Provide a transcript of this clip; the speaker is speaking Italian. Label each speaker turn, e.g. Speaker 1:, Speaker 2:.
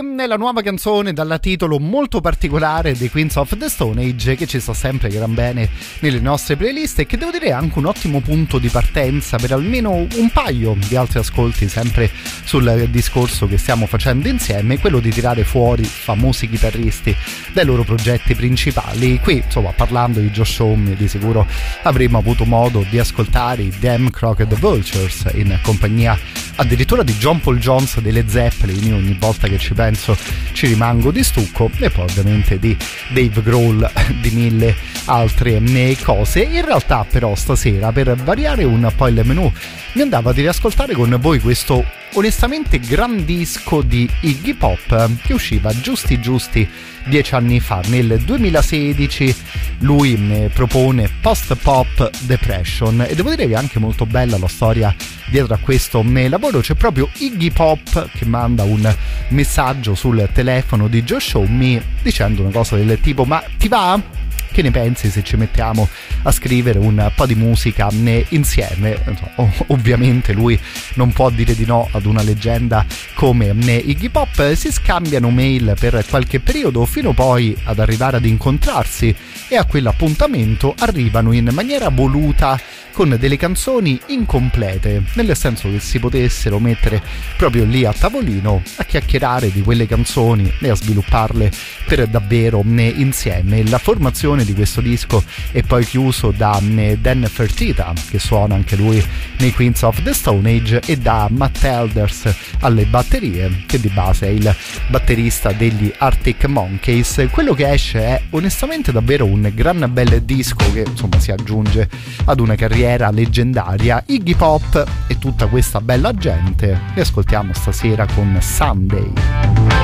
Speaker 1: è la nuova canzone dal titolo molto particolare dei Queens of the Stone Age, che ci sta sempre gran bene nelle nostre playlist e che devo dire è anche un ottimo punto di partenza per almeno un paio di altri ascolti, sempre sul discorso che stiamo facendo insieme, quello di tirare fuori famosi chitarristi dai loro progetti principali. Qui, insomma, parlando di Josh Homme, di sicuro avremmo avuto modo di ascoltare i Damn Crooked Vultures in compagnia addirittura di John Paul Jones delle Zeppelin. Io ogni volta che ci penso ci rimango di stucco, e poi ovviamente di Dave Grohl, di mille altre cose. In realtà però stasera, per variare un po' il menù, mi andava di riascoltare con voi questo onestamente gran disco di Iggy Pop che usciva giusti 10 anni fa, nel 2016. Lui propone Post Pop Depression e devo dire che è anche molto bella la storia dietro a questo lavoro. C'è proprio Iggy Pop che manda un messaggio sul telefono di Josh Homme dicendo una cosa del tipo: ma ti va? Che ne pensi se ci mettiamo a scrivere un po' di musica insieme? Ovviamente lui non può dire di no ad una leggenda come Iggy Pop. Si scambiano mail per qualche periodo fino poi ad arrivare ad incontrarsi, e a quell'appuntamento arrivano in maniera voluta con delle canzoni incomplete, nel senso che si potessero mettere proprio lì a tavolino a chiacchierare di quelle canzoni e a svilupparle per davvero insieme. La formazione di questo disco è poi chiuso da Dan Fertitta, che suona anche lui nei Queens of the Stone Age, e da Matt Elders alle batterie, che di base è il batterista degli Arctic Monkeys. Quello che esce è onestamente davvero un gran bel disco che insomma si aggiunge ad una carriera leggendaria. Iggy Pop e tutta questa bella gente li ascoltiamo stasera con Sunday.